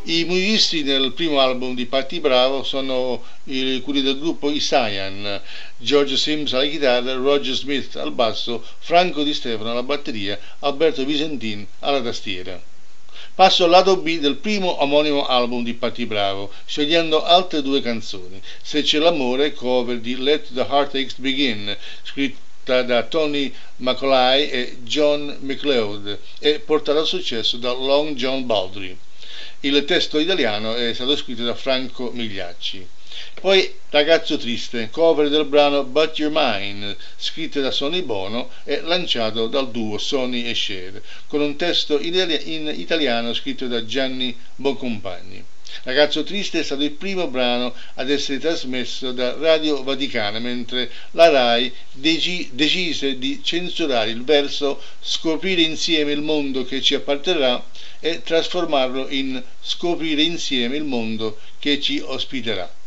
I musicisti nel primo album di Patti Bravo sono quelli del gruppo Isayan, George Sims alla chitarra, Roger Smith al basso, Franco Di Stefano alla batteria, Alberto Visentin alla tastiera. Passo al lato B del primo omonimo album di Patti Bravo, scegliendo altre due canzoni. Se c'è l'amore, cover di Let the Heartaches Begin, scritta da Tony Macaulay e John McLeod e portata al successo da Long John Baldry. Il testo italiano è stato scritto da Franco Migliacci. Poi Ragazzo Triste, cover del brano But You're Mine, scritto da Sonny Bono e lanciato dal duo Sonny e Cher, con un testo in italiano scritto da Gianni Boncompagni. Ragazzo Triste è stato il primo brano ad essere trasmesso da Radio Vaticana, mentre la RAI decise di censurare il verso Scoprire insieme il mondo che ci apparterrà e trasformarlo in Scoprire insieme il mondo che ci ospiterà.